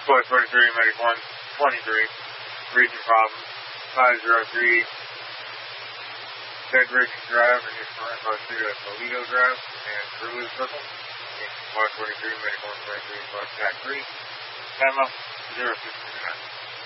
Flight 23, Medic 123, region problem 503, Federation Drive, and you're current about to Toledo Drive, and Curlew Circle. Flight 23, Medic 123, Flight 3, Emma 069.